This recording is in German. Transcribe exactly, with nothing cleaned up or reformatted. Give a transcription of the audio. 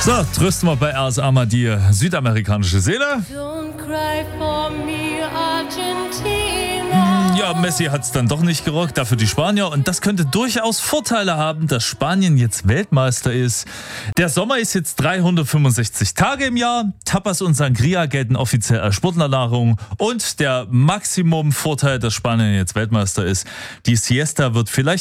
So, trösten wir bei R S A die südamerikanische Seele. Don't cry for me, Argentina. Ja, Messi hat es dann doch nicht gerockt, dafür die Spanier. Und das könnte durchaus Vorteile haben, dass Spanien jetzt Weltmeister ist. Der Sommer ist jetzt dreihundertfünfundsechzig Tage im Jahr. Tapas und Sangria gelten offiziell als Sportlernahrung. Und der Maximum-Vorteil, dass Spanien jetzt Weltmeister ist, die Siesta wird vielleicht